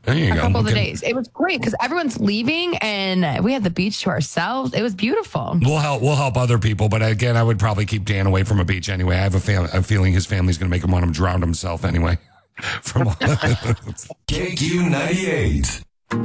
There you a go. couple of the days. It was great because everyone's leaving and we had the beach to ourselves. It was beautiful. We'll help other people, but again, I would probably keep Dan away from a beach anyway. I have a feeling his family's going to make him want him to drown himself anyway. From KQ98.